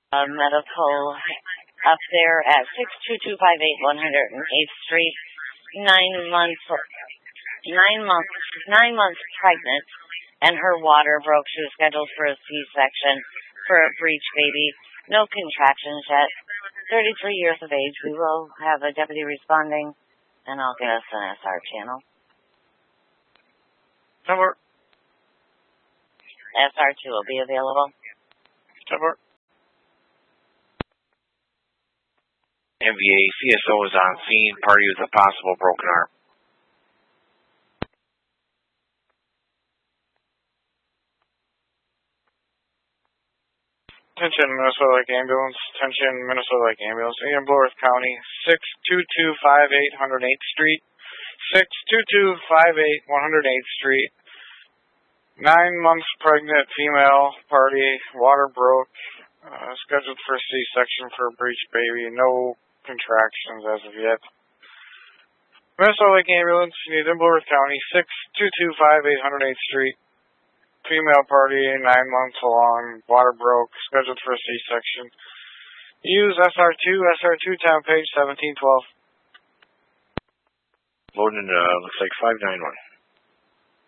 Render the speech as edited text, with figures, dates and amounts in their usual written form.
medical up there at 62258 108th Street. 9 months pregnant, and her water broke. She was scheduled for a C-section for a breech baby. No contractions yet. 33 years of age. We will have a deputy responding, and I'll get us an SR channel. Number. SR2 will be available. Number. MVA CSO is on scene. Party with a possible broken arm. Attention, Minnesota Lake Ambulance. Attention, Minnesota Lake Ambulance. In Blue Earth County, 62258 108th Street. 62258 108th Street. 9 months pregnant female, party, water broke, scheduled for a C-section for a breech baby, no contractions as of yet. Minnesota Lake Ambulance, you need in Blue Earth County, 62258 108th Street. Female party, 9 months along, water broke, scheduled for a C-section. Use SR2 time page 1712. Loading, looks like 591.